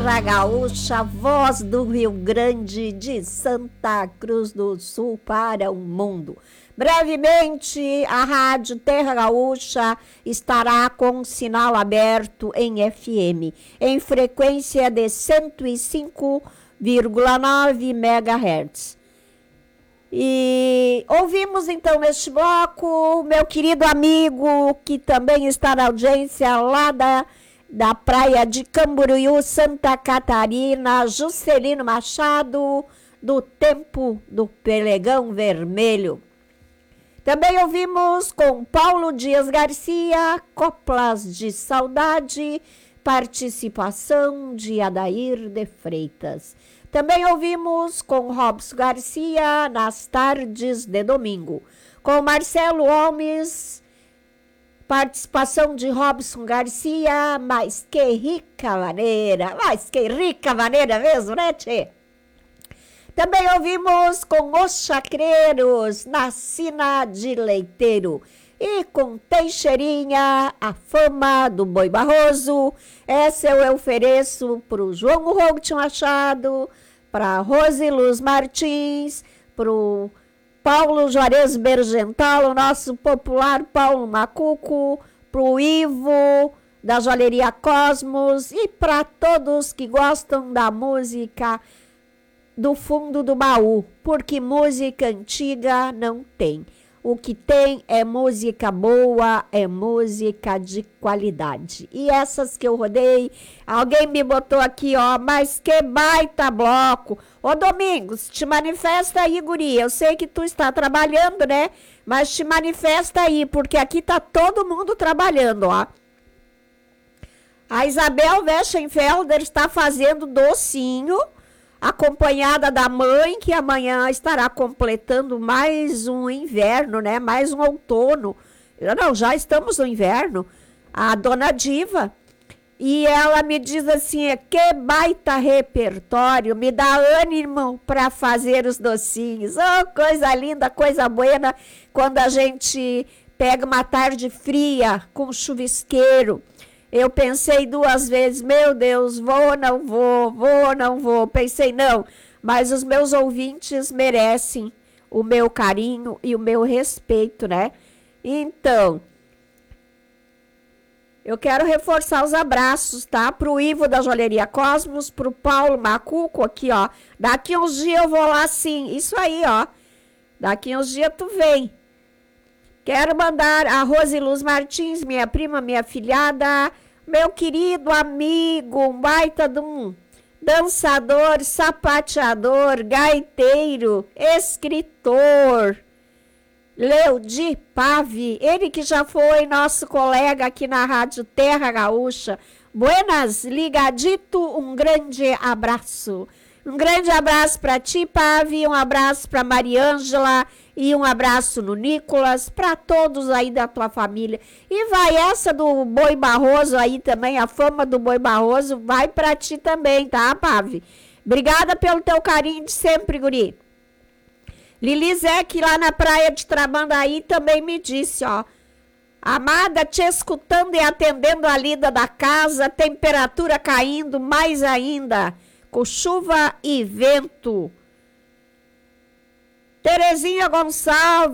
terra gaúcha, voz do Rio Grande, de Santa Cruz do Sul para o mundo. Brevemente, a Rádio Terra Gaúcha estará com sinal aberto em FM, em frequência de 105,9 MHz. E ouvimos então neste bloco meu querido amigo, que também está na audiência lá da praia de Camboriú, Santa Catarina, Juscelino Machado, do Tempo do Pelegão Vermelho. Também ouvimos com Paulo Dias Garcia, Coplas de Saudade, participação de Adair de Freitas. Também ouvimos com Robson Garcia, Nas Tardes de Domingo. Com Marcelo Holmes, participação de Robson Garcia, mas que rica maneira mesmo, né, tchê? Também ouvimos com Os Chacreiros, na Sina de Leiteiro. E com Teixeirinha, A Fama do Boi Barroso. Essa eu ofereço para o João Rogt Machado, para Rose Luz Martins, para o Paulo Juarez Bergental, o nosso popular Paulo Macuco, para o Ivo, da Joalheria Cosmos, e para todos que gostam da música do fundo do baú, porque música antiga não tem. O que tem é música boa, é música de qualidade. E essas que eu rodei, alguém me botou aqui, ó, mas que baita bloco. Ô, Domingos, te manifesta aí, guri. Eu sei que tu está trabalhando, né? Mas te manifesta aí, porque aqui tá todo mundo trabalhando, ó. A Isabel Weschenfelder está fazendo docinho, acompanhada da mãe, que amanhã estará completando mais um inverno, né? Mais um outono. Não, já estamos no inverno. A dona Diva. E ela me diz assim, que baita repertório, me dá ânimo para fazer os docinhos. Oh, coisa linda, coisa buena, quando a gente pega uma tarde fria com chuvisqueiro. Eu pensei duas vezes, meu Deus, vou, não vou. Pensei, não, mas os meus ouvintes merecem o meu carinho e o meu respeito, né? Então, eu quero reforçar os abraços, tá? Pro Ivo da Joalheria Cosmos, pro Paulo Macuco, aqui, ó. Daqui uns dias eu vou lá sim, isso aí, ó. Daqui uns dias tu vem. Quero mandar a Rose Luz Martins, minha prima, minha filhada, meu querido amigo, um baita de um dançador, sapateador, gaiteiro, escritor, Leudi Pave, ele que já foi nosso colega aqui na Rádio Terra Gaúcha. Buenas, ligadito, um grande abraço. Um grande abraço para ti, Pave, um abraço para Mariângela e um abraço no Nicolas, para todos aí da tua família. E vai essa do Boi Barroso aí também, a fama do Boi Barroso, vai para ti também, tá, Pave? Obrigada pelo teu carinho de sempre, guri. Lili Zec, lá na praia de Tramandaí, também me disse, ó. Amada, te escutando e atendendo a lida da casa, temperatura caindo mais ainda, com chuva e vento. Terezinha Gonçalves.